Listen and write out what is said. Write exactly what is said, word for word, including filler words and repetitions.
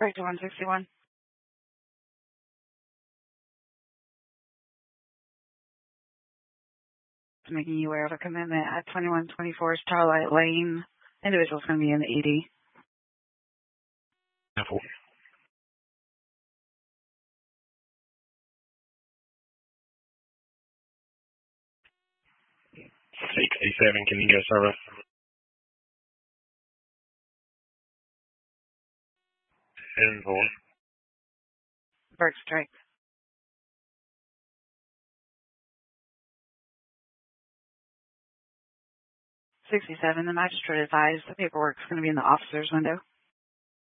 Break to one sixty-one. Making you aware of a commitment at twenty-one twenty-four Starlight Lane. Individual's going to be in the E D. sixty-seven, can you get service? ten four. Burke strike. sixty-seven, the magistrate advised the paperwork's going to be in the officer's window.